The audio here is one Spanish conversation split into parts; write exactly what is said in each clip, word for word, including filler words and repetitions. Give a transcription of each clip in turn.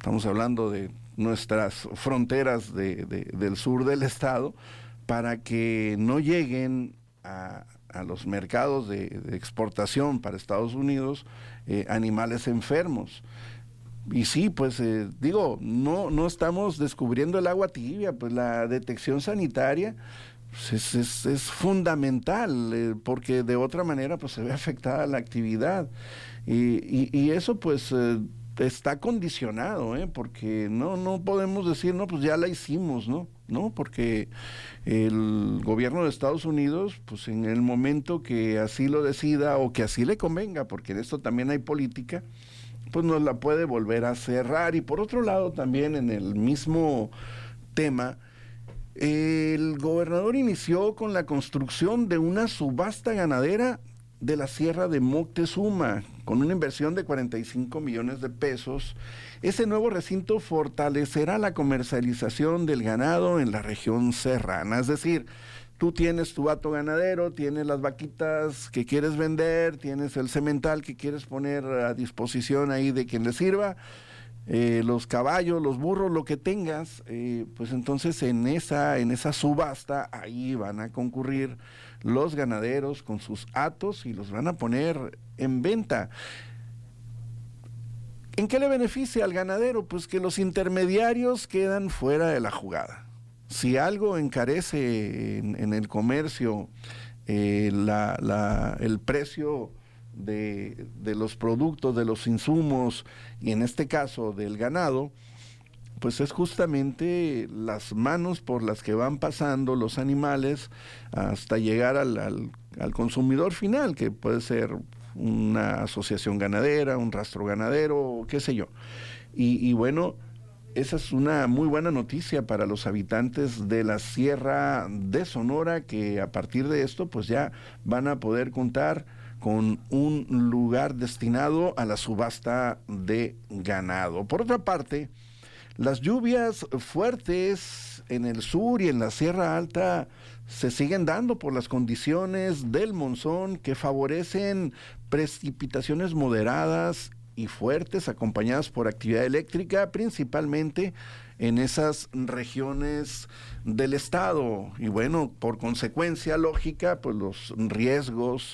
estamos hablando de nuestras fronteras de, de, del sur del estado, para que no lleguen a, a los mercados de, de exportación para Estados Unidos eh, animales enfermos. Y sí, pues eh, digo, no, no estamos descubriendo el agua tibia, pues la detección sanitaria pues, es, es, es fundamental, eh, porque de otra manera pues se ve afectada la actividad. Y, y, y eso pues eh, está condicionado, ¿eh? Porque no, no podemos decir, no, pues ya la hicimos, ¿no? No, porque el gobierno de Estados Unidos, pues en el momento que así lo decida o que así le convenga, porque en esto también hay política, pues nos la puede volver a cerrar. Y por otro lado también en el mismo tema, el gobernador inició con la construcción de una subasta ganadera de la Sierra de Moctezuma, con una inversión de cuarenta y cinco millones de pesos. Ese nuevo recinto fortalecerá la comercialización del ganado en la región serrana, es decir, tú tienes tu hato ganadero, tienes las vaquitas que quieres vender, tienes el semental que quieres poner a disposición ahí de quien le sirva, eh, los caballos, los burros, lo que tengas, eh, pues entonces en esa, en esa subasta ahí van a concurrir los ganaderos con sus hatos y los van a poner en venta. ¿En qué le beneficia al ganadero? Pues que los intermediarios quedan fuera de la jugada. Si algo encarece en, en el comercio eh, la, la, el precio de, de los productos, de los insumos, y en este caso del ganado, pues es justamente las manos por las que van pasando los animales hasta llegar al, al, al consumidor final, que puede ser una asociación ganadera, un rastro ganadero, qué sé yo. Y, y bueno, esa es una muy buena noticia para los habitantes de la Sierra de Sonora, que a partir de esto pues ya van a poder contar con un lugar destinado a la subasta de ganado. Por otra parte, las lluvias fuertes en el sur y en la Sierra Alta se siguen dando por las condiciones del monzón, que favorecen precipitaciones moderadas y fuertes acompañadas por actividad eléctrica, principalmente en esas regiones del estado. Y bueno, por consecuencia lógica, pues los riesgos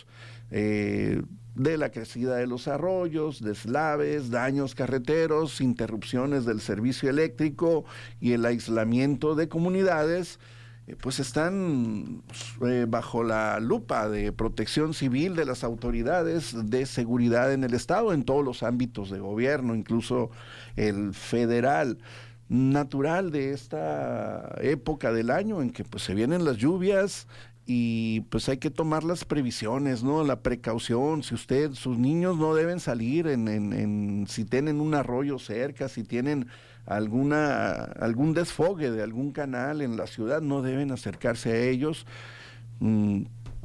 eh, de la crecida de los arroyos, deslaves, daños carreteros, interrupciones del servicio eléctrico y el aislamiento de comunidades, eh, pues están eh, bajo la lupa de protección civil de las autoridades de seguridad en el estado, en todos los ámbitos de gobierno, incluso el federal. Natural de esta época del año en que pues se vienen las lluvias y pues hay que tomar las previsiones, ¿no? La precaución. Si usted, sus niños no deben salir en, en, en si tienen un arroyo cerca, si tienen alguna algún desfogue de algún canal en la ciudad, no deben acercarse a ellos. Mm,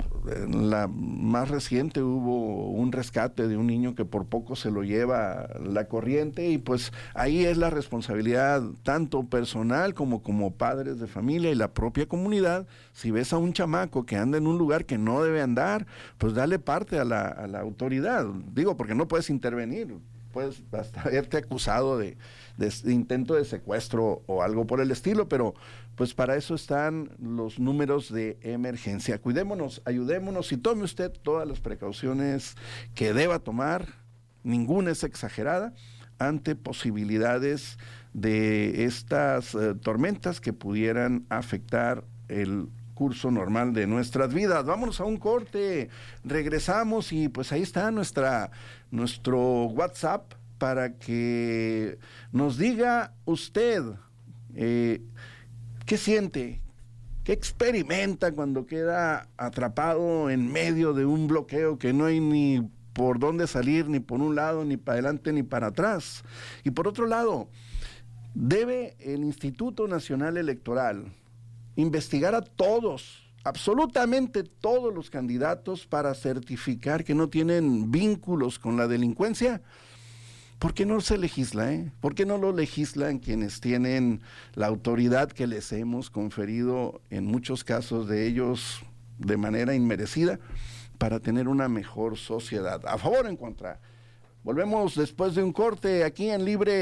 en la más reciente hubo un rescate de un niño que por poco se lo lleva la corriente, y pues ahí es la responsabilidad tanto personal como como padres de familia y la propia comunidad. Si ves a un chamaco que anda en un lugar que no debe andar, pues dale parte a la, a la autoridad. Digo, porque no puedes intervenir, puedes hasta haberte acusado de, de, de intento de secuestro o algo por el estilo, pero pues para eso están los números de emergencia. Cuidémonos, ayudémonos y tome usted todas las precauciones que deba tomar, ninguna es exagerada, ante posibilidades de estas eh, tormentas que pudieran afectar el curso normal de nuestras vidas. Vámonos a un corte, regresamos y pues ahí está nuestra, nuestro WhatsApp para que nos diga usted eh, qué siente, qué experimenta cuando queda atrapado en medio de un bloqueo que no hay ni por dónde salir, ni por un lado, ni para adelante, ni para atrás. Y por otro lado, debe el Instituto Nacional Electoral investigar a todos, absolutamente todos los candidatos para certificar que no tienen vínculos con la delincuencia. ¿Por qué no se legisla, eh? ¿Por qué no lo legislan quienes tienen la autoridad que les hemos conferido, en muchos casos de ellos de manera inmerecida, para tener una mejor sociedad? ¿A favor o en contra? Volvemos después de un corte aquí en Libre